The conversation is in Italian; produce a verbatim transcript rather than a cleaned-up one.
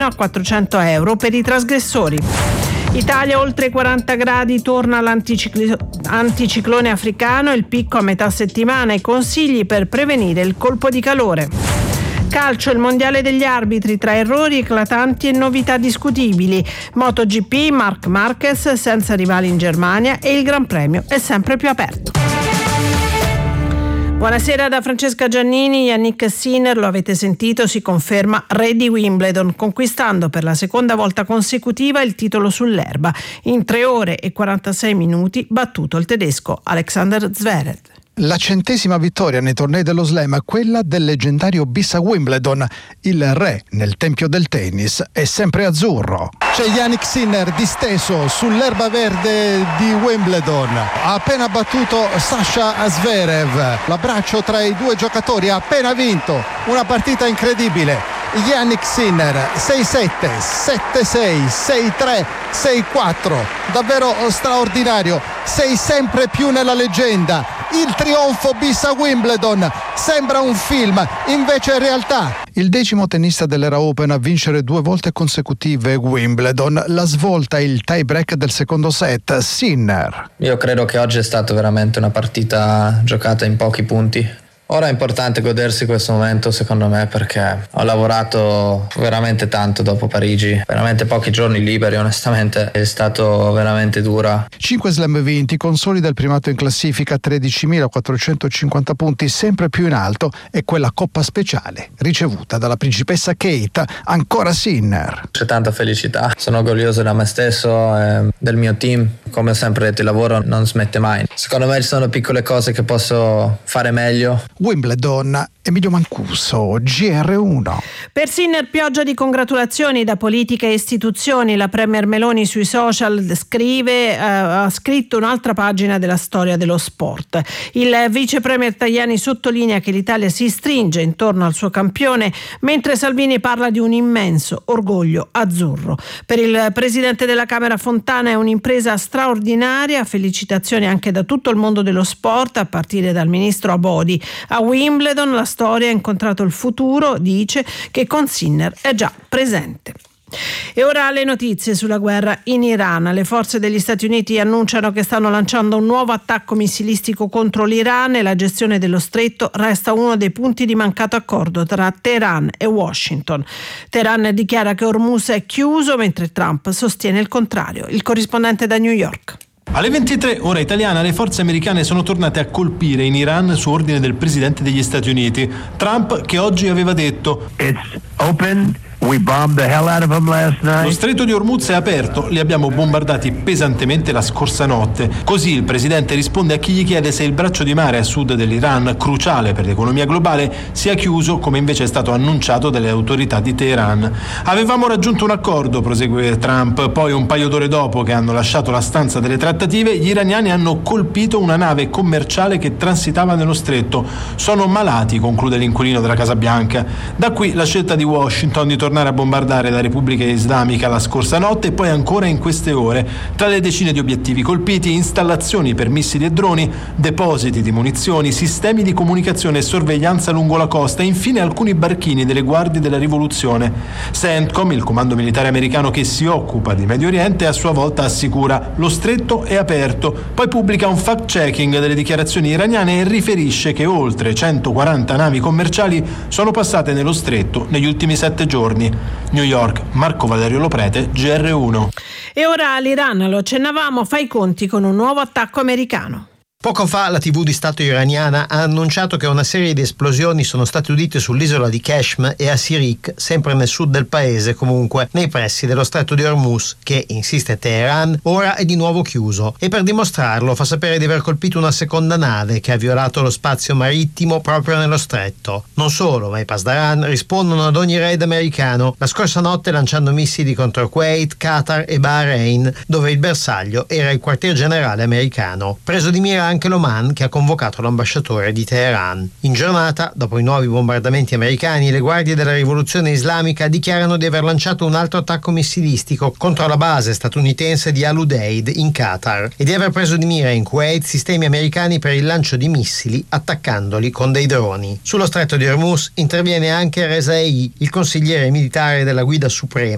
a quattrocento euro per i trasgressori. Italia oltre quaranta gradi, torna l'anticiclone africano, il picco a metà settimana, i consigli per prevenire il colpo di calore. Calcio, il mondiale degli arbitri, tra errori eclatanti e novità discutibili. MotoGP, Marc Marquez senza rivali in Germania e il Gran Premio è sempre più aperto. Buonasera da Francesca Giannini. Yannick Sinner, lo avete sentito, si conferma re di Wimbledon, conquistando per la seconda volta consecutiva il titolo sull'erba. In tre ore e quarantasei minuti battuto il tedesco Alexander Zverev. La centesima vittoria nei tornei dello Slam, quella del leggendario bis a Wimbledon. Il re nel tempio del tennis è sempre azzurro. C'è Yannick Sinner disteso sull'erba verde di Wimbledon. Ha appena battuto Sasha Zverev. L'abbraccio tra i due giocatori, ha appena vinto una partita incredibile. Yannick Sinner sei sette, sette sei, sei tre, sei quattro. Davvero straordinario. Sei sempre più nella leggenda. Il trionfo bis a Wimbledon sembra un film, invece è realtà. Il decimo tennista dell'era Open a vincere due volte consecutive Wimbledon. La svolta e il tie break del secondo set. Sinner. Io credo che oggi è stata veramente una partita giocata in pochi punti. Ora è importante godersi questo momento, secondo me, perché ho lavorato veramente tanto dopo Parigi, veramente pochi giorni liberi, onestamente è stato veramente dura. cinque slam vinti, consolida il primato in classifica, tredicimilaquattrocentocinquanta punti, sempre più in alto, e quella coppa speciale ricevuta dalla principessa Kate. Ancora Sinner. C'è tanta felicità, sono orgoglioso da me stesso e del mio team. Come ho sempre detto, il lavoro non smette mai. Secondo me ci sono piccole cose che posso fare meglio. Wimbledon, Emilio Mancuso, G R uno. Per Sinner pioggia di congratulazioni da politica e istituzioni. La premier Meloni sui social scrive, eh, ha scritto un'altra pagina della storia dello sport. Il vice premier Tajani sottolinea che l'Italia si stringe intorno al suo campione, mentre Salvini parla di un immenso orgoglio azzurro. Per il presidente della Camera Fontana è un'impresa straordinaria, felicitazioni anche da tutto il mondo dello sport, a partire dal ministro Abodi. A Wimbledon la storia ha incontrato il futuro, dice, che con Sinner è già presente. E ora le notizie sulla guerra in Iran. Le forze degli Stati Uniti annunciano che stanno lanciando un nuovo attacco missilistico contro l'Iran e la gestione dello stretto resta uno dei punti di mancato accordo tra Teheran e Washington. Teheran dichiara che Hormuz è chiuso, mentre Trump sostiene il contrario. Il corrispondente da New York. Alle ventitré, ora italiana, le forze americane sono tornate a colpire in Iran su ordine del presidente degli Stati Uniti. Trump, che oggi aveva detto: It's open. We bombed the hell out of them last night. Lo stretto di Hormuz è aperto, li abbiamo bombardati pesantemente la scorsa notte. Così il presidente risponde a chi gli chiede se il braccio di mare a sud dell'Iran, cruciale per l'economia globale, sia chiuso, come invece è stato annunciato dalle autorità di Teheran. Avevamo raggiunto un accordo, prosegue Trump, poi un paio d'ore dopo che hanno lasciato la stanza delle trattative, gli iraniani hanno colpito una nave commerciale che transitava nello stretto. Sono malati, conclude l'inquilino della Casa Bianca. Da qui la scelta di Washington di tornare a bombardare la Repubblica Islamica la scorsa notte e poi ancora in queste ore. Tra le decine di obiettivi colpiti, installazioni per missili e droni, depositi di munizioni, sistemi di comunicazione e sorveglianza lungo la costa e infine alcuni barchini delle guardie della rivoluzione. CENTCOM, il comando militare americano che si occupa di Medio Oriente, a sua volta assicura: lo stretto è aperto. Poi pubblica un fact-checking delle dichiarazioni iraniane e riferisce che oltre centoquaranta navi commerciali sono passate nello stretto negli ultimi sette giorni. New York, Marco Valerio Loprete, G R uno. E ora l'Iran, lo accennavamo, fa i conti con un nuovo attacco americano. Poco fa la tivù di Stato iraniana ha annunciato che una serie di esplosioni sono state udite sull'isola di Keshm e a Sirik, sempre nel sud del paese, comunque nei pressi dello stretto di Hormuz, che, insiste Teheran, ora è di nuovo chiuso. E per dimostrarlo fa sapere di aver colpito una seconda nave che ha violato lo spazio marittimo proprio nello stretto. Non solo, ma i Pasdaran rispondono ad ogni raid americano, la scorsa notte lanciando missili contro Kuwait, Qatar e Bahrain, dove il bersaglio era il quartier generale americano. Preso di mira anche l'Oman, che ha convocato l'ambasciatore di Teheran. In giornata, dopo i nuovi bombardamenti americani, le guardie della rivoluzione islamica dichiarano di aver lanciato un altro attacco missilistico contro la base statunitense di Al-Udeid in Qatar e di aver preso di mira in Kuwait sistemi americani per il lancio di missili attaccandoli con dei droni. Sullo stretto di Hormuz interviene anche Rezaei, il consigliere militare della guida suprema